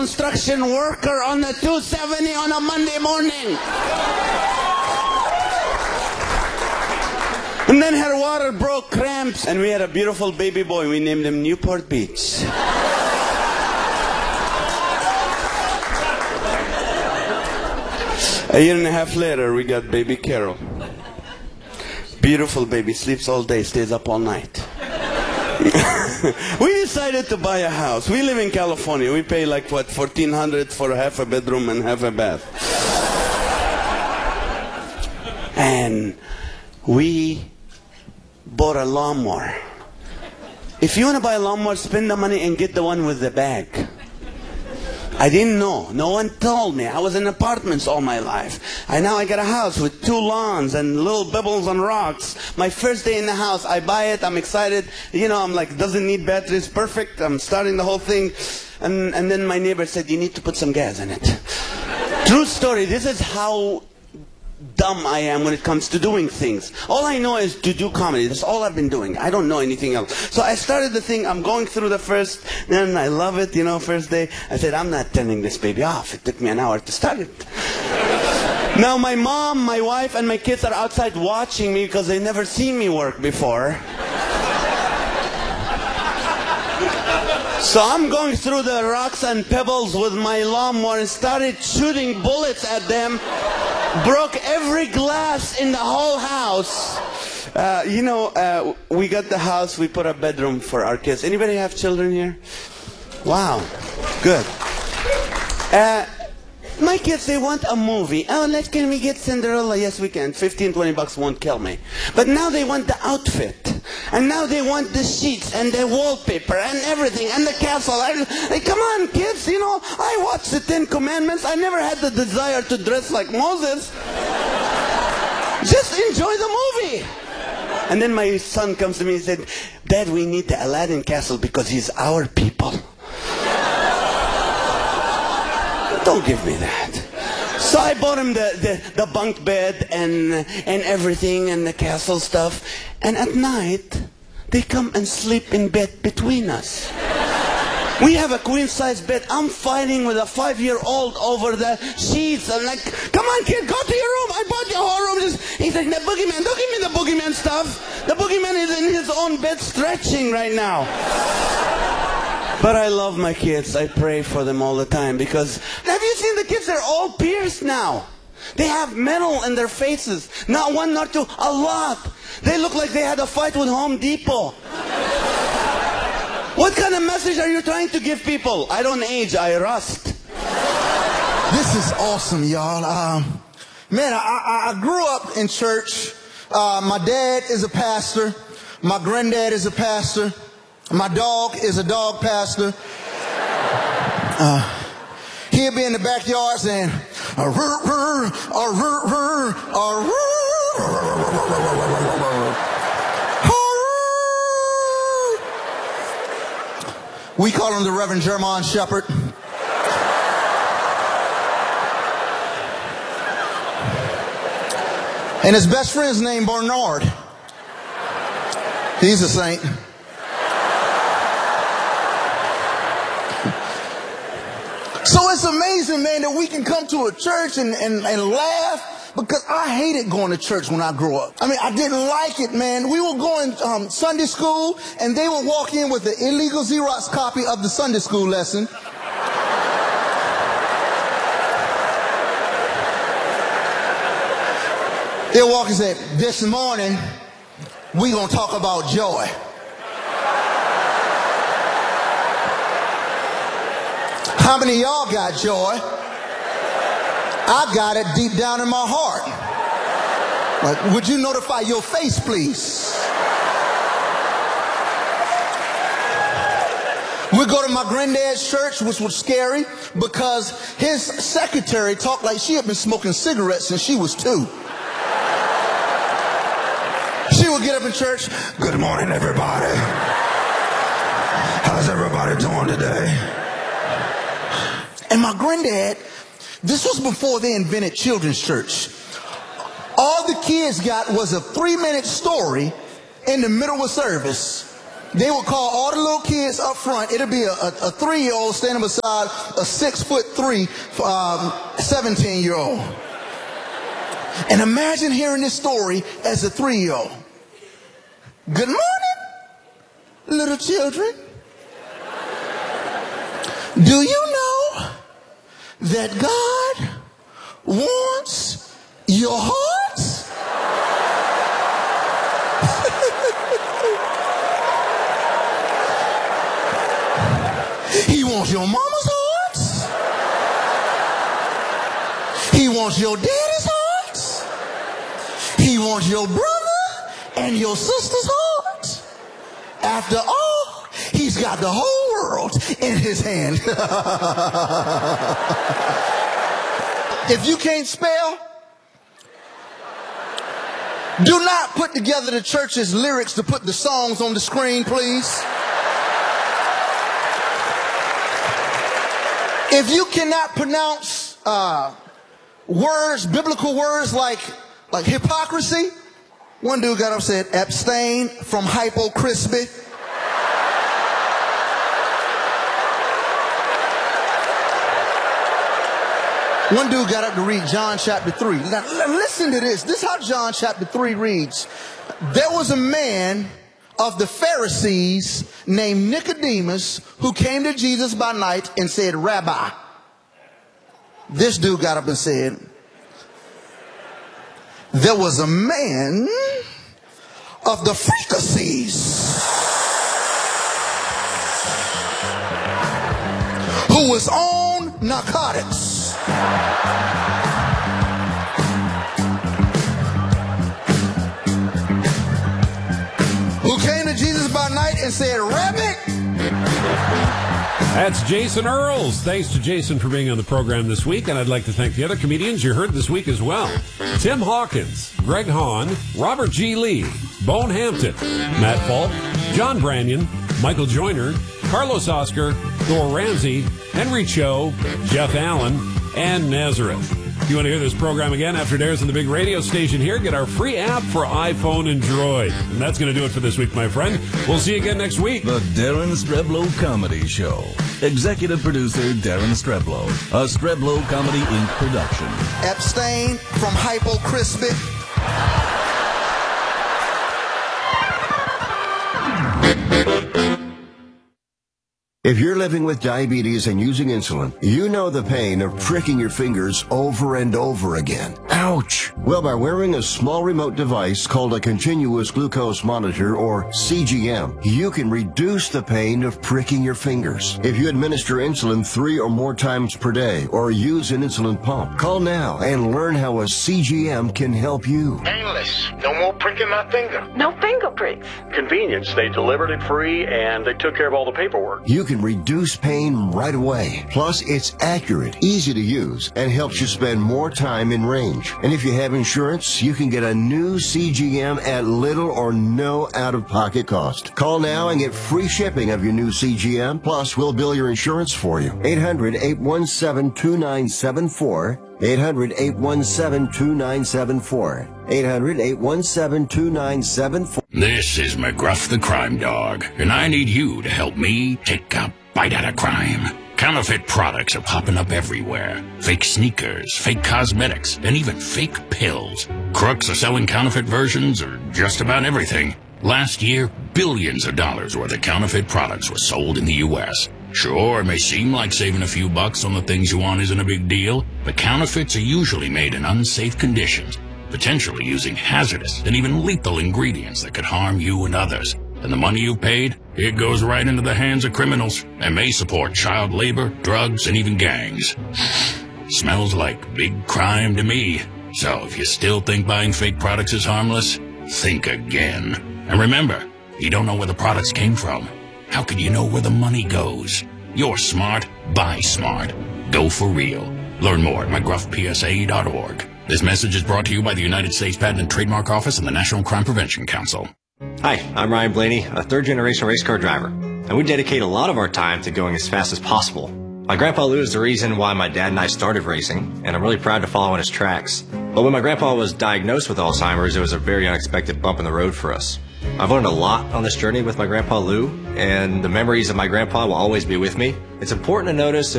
construction worker on the 270 on a Monday morning. And then her water broke, cramps, and we had a beautiful baby boy. We named him Newport Beach. A year and a half later, we got baby Carol. Beautiful baby, sleeps all day, stays up all night. We decided to buy a house. We live in California. We pay like, what, $1,400 for half a bedroom and half a bath. And we bought a lawnmower. If you want to buy a lawnmower, spend the money and get the one with the bag. I didn't know. No one told me. I was in apartments all my life. Now I got a house with 2 lawns and little pebbles and rocks. My first day in the house, I buy it. I'm excited. You know, I'm like, doesn't need batteries. Perfect. I'm starting the whole thing. And then my neighbor said, you need to put some gas in it. True story. This is how dumb I am when it comes to doing things. All I know is to do comedy. That's all I've been doing. I don't know anything else. So I started the thing. I'm going through the first, then I love it, you know, first day. I said, I'm not turning this baby off. It took me an hour to start it. Now my mom, my wife, and my kids are outside watching me because they've never seen me work before. So I'm going through the rocks and pebbles with my lawnmower and started shooting bullets at them. Broke every glass in the whole house. We got the house, we put a bedroom for our kids. Anybody have children here? Wow, good. My kids, they want a movie. Oh, can we get Cinderella? Yes, we can. 15, 20 bucks won't kill me. But now they want the outfit. And now they want the sheets and the wallpaper and everything and the castle. Come on, kids, you know, I watched the 10 Commandments. I never had the desire to dress like Moses. Just enjoy the movie. And then my son comes to me and said, Dad, we need the Aladdin castle because he's our people. Don't give me that. So I bought him the bunk bed and everything and the castle stuff. And at night, they come and sleep in bed between us. We have a queen-size bed. I'm fighting with a 5-year-old over the sheets. I'm like, come on, kid, go to your room. I bought your whole room. He's like, the boogeyman, don't give me the boogeyman stuff. The boogeyman is in his own bed stretching right now. But I love my kids. I pray for them all the time because, have you seen the kids? They're all pierced now. They have metal in their faces. Not one, not two, a lot. They look like they had a fight with Home Depot. What kind of message are you trying to give people? I don't age, I rust. This is awesome, y'all. Man, I grew up in church. My dad is a pastor. My granddad is a pastor. My dog is a dog pastor. He'll be in the backyard saying, we call him the Reverend Jermon Shepherd. And his best friend's named Bernard. He's a saint. So it's amazing, man, that we can come to a church and laugh, because I hated going to church when I grew up. I mean, I didn't like it, man. We were going Sunday school, and they would walk in with an illegal Xerox copy of the Sunday school lesson. They'll walk and say, this morning, we're going to talk about joy. How many of y'all got joy? I got it deep down in my heart. Like, would you notify your face, please? We go to my granddad's church, which was scary because his secretary talked like she had been smoking cigarettes since she was 2. She would get up in church, good morning, everybody. How's everybody doing today? And my granddad, this was before they invented children's church. All the kids got was a 3-minute story in the middle of service. They would call all the little kids up front. It'll be a 3-year-old standing beside a 6'3" 17-year-old. And imagine hearing this story as a 3-year-old. Good morning, little children. Do you know that God wants your hearts? He wants your mama's hearts. He wants your daddy's hearts. He wants your brother and your sister's hearts. After all, he's got the whole world in his hand. If you can't spell, do not put together the church's lyrics to put the songs on the screen, please. If you cannot pronounce words, biblical words like hypocrisy, one dude got up and said, abstain from hypocrisy. One dude got up to read John chapter 3. Now, listen to this. This is how John chapter 3 reads. There was a man of the Pharisees named Nicodemus who came to Jesus by night and said, Rabbi. This dude got up and said, there was a man of the Pharisees who was on narcotics. Who came to Jesus by night and said, Rabbi. That's Jason Earls. Thanks to Jason for being on the program this week, and I'd like to thank the other comedians you heard this week as well. Tim Hawkins, Greg Hahn, Robert G. Lee, Bone Hampton, Matt Falk, John Branyan, Michael Joyner, Carlos Oscar, Thor Ramsey, Henry Cho, Jeff Allen, and Nazareth. If you want to hear this program again after it airs on the big radio station here, get our free app for iPhone and Droid. And that's going to do it for this week, my friend. We'll see you again next week. The Darren Streblow Comedy Show. Executive producer Darren Streblow. A Streblow Comedy Inc. production. Abstain from hypocrisy. If you're living with diabetes and using insulin, you know the pain of pricking your fingers over and over again. Ouch! Well, by wearing a small remote device called a continuous glucose monitor, or CGM, you can reduce the pain of pricking your fingers. If you administer insulin 3 or more times per day, or use an insulin pump, call now and learn how a CGM can help you. Painless. No more pricking my finger. No finger pricks. Convenience. They delivered it free and they took care of all the paperwork. You can reduce pain right away. Plus, it's accurate, easy to use, and helps you spend more time in range. And if you have insurance, you can get a new CGM at little or no out-of-pocket cost. Call now and get free shipping of your new CGM. Plus, we'll bill your insurance for you. 800-817-2974. 800-817-2974. 800-817-2974. This is McGruff the Crime Dog, and I need you to help me take a bite out of crime. Counterfeit products are popping up everywhere. Fake sneakers, fake cosmetics, and even fake pills. Crooks are selling counterfeit versions of just about everything. Last year, billions of dollars worth of counterfeit products were sold in the U.S. Sure, it may seem like saving a few bucks on the things you want isn't a big deal, but counterfeits are usually made in unsafe conditions, potentially using hazardous and even lethal ingredients that could harm you and others. And the money you've paid, it goes right into the hands of criminals and may support child labor, drugs, and even gangs. Smells like big crime to me. So if you still think buying fake products is harmless, think again. And remember, you don't know where the products came from. How can you know where the money goes? You're smart. Buy smart. Go for real. Learn more at McGruffPSA.org. This message is brought to you by the United States Patent and Trademark Office and the National Crime Prevention Council. Hi, I'm Ryan Blaney, a third-generation race car driver, and we dedicate a lot of our time to going as fast as possible. My grandpa Lou is the reason why my dad and I started racing, and I'm really proud to follow in his tracks. But when my grandpa was diagnosed with Alzheimer's, it was a very unexpected bump in the road for us. I've learned a lot on this journey with my Grandpa Lou, and the memories of my grandpa will always be with me. It's important to notice